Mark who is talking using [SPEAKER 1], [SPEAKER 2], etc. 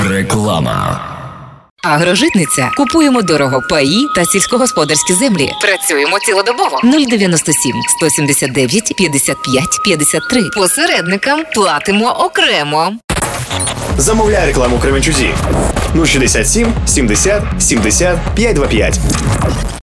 [SPEAKER 1] Реклама.
[SPEAKER 2] Агрожитниця. Купуємо дорого паї та сільськогосподарські землі. Працюємо цілодобово. 097 179 55 53. Посередникам платимо окремо.
[SPEAKER 3] Замовляй рекламу в Кременчузі. 067 70 70 525.